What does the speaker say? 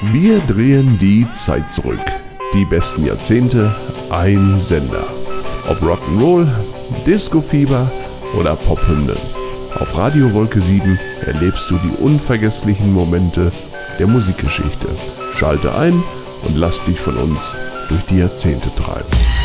Wir drehen die Zeit zurück. Die besten Jahrzehnte, ein Sender. Ob Rock'n'Roll, Disco-Fieber oder Pophymnen. Auf Radio Wolke 7 erlebst du die unvergesslichen Momente der Musikgeschichte. Schalte ein und lass dich von uns durch die Jahrzehnte treiben.